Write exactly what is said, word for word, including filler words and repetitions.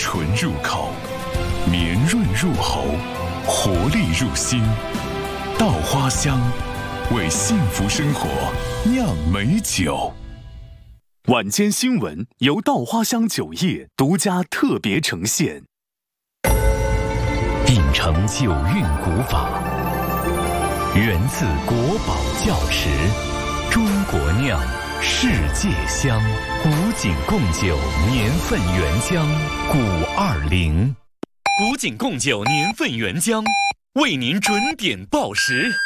醇入口，绵润入喉，活力入心。稻花香，为幸福生活酿美酒。晚间新闻由稻花香酒业独家特别呈现。 秉承酒韵古法，源自国宝窖池，中国酿，世界香。古井贡酒年份原浆古二零，古井贡酒年份原浆为您准点报时。